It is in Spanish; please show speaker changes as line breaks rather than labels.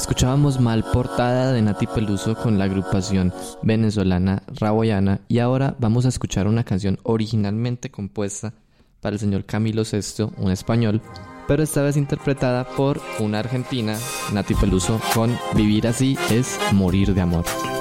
Escuchábamos Mal Portada de Nati Peluso con la agrupación venezolana Raboyana, y ahora vamos a escuchar una canción originalmente compuesta para el señor Camilo Sesto, un español, pero esta vez interpretada por una argentina, Nati Peluso, con Vivir así es morir de amor.